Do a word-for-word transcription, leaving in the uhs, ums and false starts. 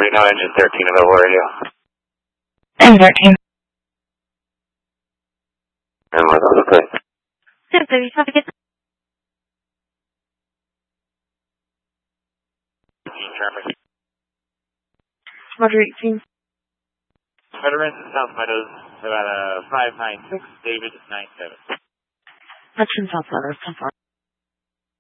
Reno engine thirteen available radio. Engine thirteen. And we're on the plate. Yes, so you have to get Traffic. Roger eighteen. Veterans, South Meadows, about uh, five nine six, David nine seven. That's in South Meadows, so far.